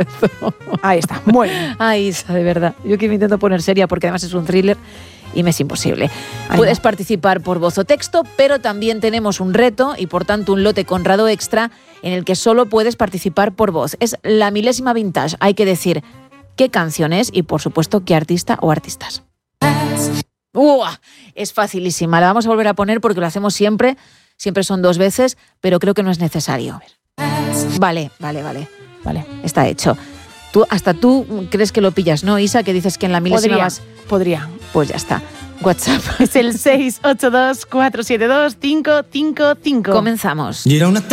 alzo. Ahí está, muy bien. Ay, Isa, de verdad. Yo que me intento poner seria porque además es un thriller y me es imposible. Ay, Puedes no. participar por voz o texto, pero también tenemos un reto y por tanto un lote Conrado Extra en el que solo puedes participar por voz. Es la milésima vintage. Hay que decir qué canción es y por supuesto qué artista o artistas. ¡Uah! Es facilísima. La vamos a volver a poner porque lo hacemos siempre. Siempre son 2 veces, pero creo que no es necesario. Vale. Está hecho. Hasta tú crees que lo pillas, ¿no, Isa? Que dices que en la milésima Podría. Pues ya está. WhatsApp. Es el 682 472 555. Comenzamos. Y era una